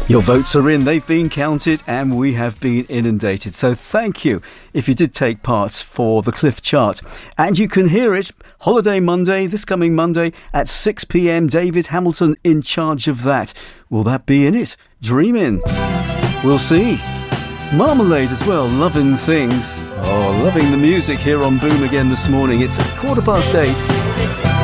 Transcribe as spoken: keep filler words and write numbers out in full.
Your votes are in, they've been counted, and we have been inundated. So thank you if you did take part for the Cliff Chart. And you can hear it Holiday Monday, this coming Monday at six p.m. David Hamilton in charge of that. Will that be in it? Dreamin'. We'll see. Marmalade as well, Lovin' Things. Oh, loving the music here on Boom again this morning. It's quarter past eight.